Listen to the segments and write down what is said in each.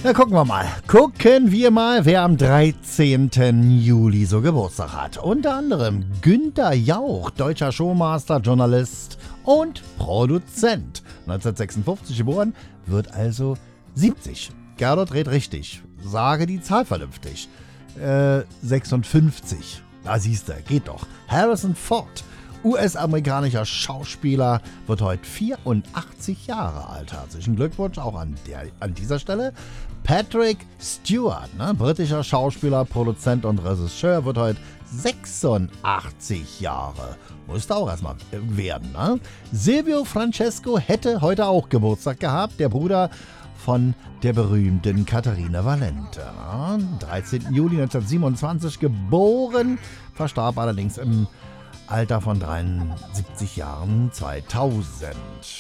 Na, gucken wir mal. Wer am 13. Juli so Geburtstag hat. Unter anderem Günther Jauch, deutscher Showmaster, Journalist und Produzent. 1956 geboren, wird also 70. Gerdot dreht richtig. Sage die Zahl vernünftig. 56. Da siehst du, geht doch. Harrison Ford, US-amerikanischer Schauspieler, wird heute 84 Jahre alt. Herzlichen Glückwunsch auch an dieser Stelle. Patrick Stewart, britischer Schauspieler, Produzent und Regisseur, wird heute 86 Jahre. Musste auch erstmal werden. Silvio Francesco hätte heute auch Geburtstag gehabt, der Bruder von der berühmten Katharina Valente. 13. Juli 1927 geboren, verstarb allerdings im Alter von 73 Jahren 2000.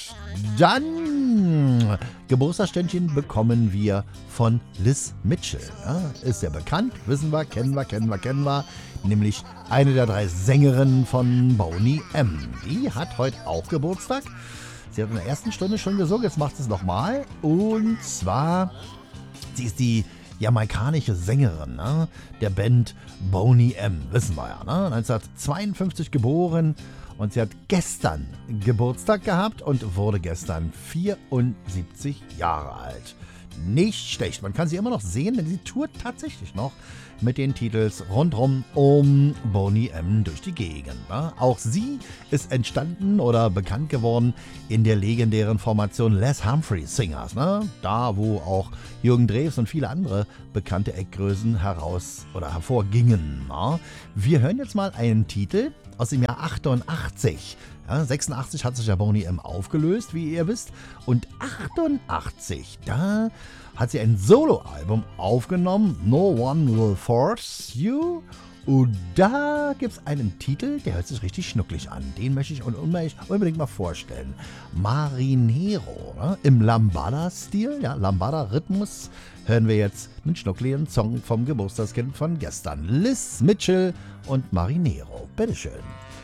Dann Geburtstagsständchen bekommen wir von Liz Mitchell. Ist ja bekannt, wissen wir, kennen wir. Nämlich eine der 3 Sängerinnen von Boney M. Die hat heute auch Geburtstag. Sie hat in der ersten Stunde schon gesungen, jetzt macht sie es nochmal. Und zwar, sie ist die jamaikanische Sängerin der Band Boney M. Wissen wir ja, 1952 geboren. Und sie hat gestern Geburtstag gehabt und wurde gestern 74 Jahre alt. Nicht schlecht, man kann sie immer noch sehen, denn sie tourt tatsächlich noch mit den Titels rundrum um Boney M. durch die Gegend. Auch sie ist entstanden oder bekannt geworden in der legendären Formation Les Humphrey Singers. Da, wo auch Jürgen Drews und viele andere bekannte Eckgrößen hervorgingen. Wir hören jetzt mal einen Titel aus dem Jahr 88. 86 hat sich ja Boney M. aufgelöst, wie ihr wisst. Und 88, da hat sie ein Soloalbum aufgenommen, No One Will Force You. Und da gibt es einen Titel, der hört sich richtig schnucklig an. Den möchte ich unbedingt mal vorstellen. Marinero, im Lambada-Stil, Lambada-Rhythmus, hören wir jetzt einen schnuckligen Song vom Geburtstagskind von gestern. Liz Mitchell und Marinero. Bitteschön.